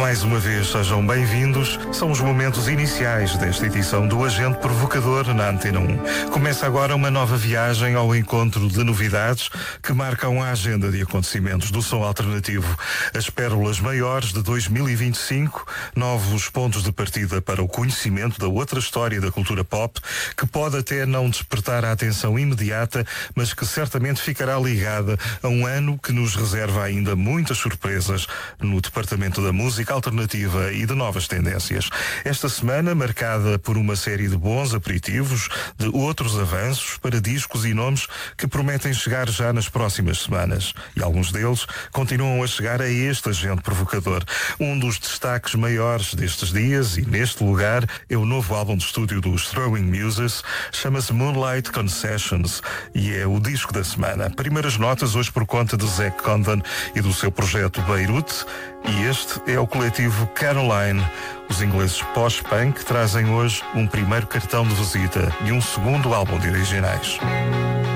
Mais uma vez, sejam bem-vindos. São os momentos iniciais desta edição do Agente Provocador na Antena 1. Começa agora uma nova viagem ao encontro de novidades que marcam a agenda de acontecimentos do som alternativo. As pérolas maiores de 2025, novos pontos de partida para o conhecimento da outra história da cultura pop, que pode até não despertar a atenção imediata, mas que certamente ficará ligada a um ano que nos reserva ainda muitas surpresas no departamento da música alternativa e de novas tendências. Esta semana marcada por uma série de bons aperitivos, de outros avanços para discos e nomes que prometem chegar já nas próximas semanas. E alguns deles continuam a chegar a este agente provocador. Um dos destaques maiores destes dias e neste lugar é o novo álbum de estúdio dos Throwing Muses, chama-se Moonlight Concessions e é o disco da semana. Primeiras notas hoje por conta de Zack Condon e do seu projeto Beirut. E este é o coletivo Caroline. Os ingleses post-punk trazem hoje um primeiro cartão de visita e um segundo álbum de originais.